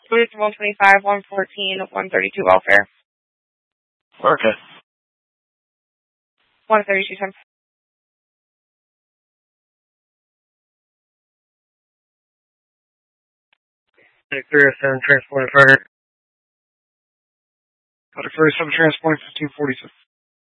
It's 125, 114, 132 welfare. Okay. 132 times. Medic 307 transporting fire. Medic 307 transporting 1546.